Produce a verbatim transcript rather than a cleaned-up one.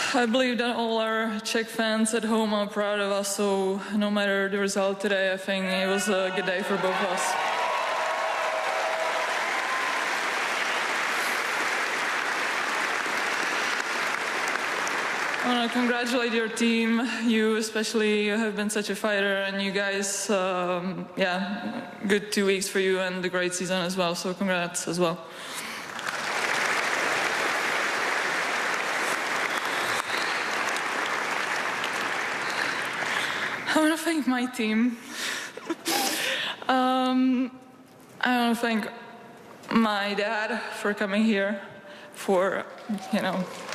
I believe that all our Czech fans at home are proud of us, so no matter the result today, I think it was a good day for both of us. I want to congratulate your team. You especially have been such a fighter, and you guys, um, yeah, good two weeks for you and a great season as well, so congrats as well. I want to thank my team. um, I want to thank my dad for coming here, for, you know,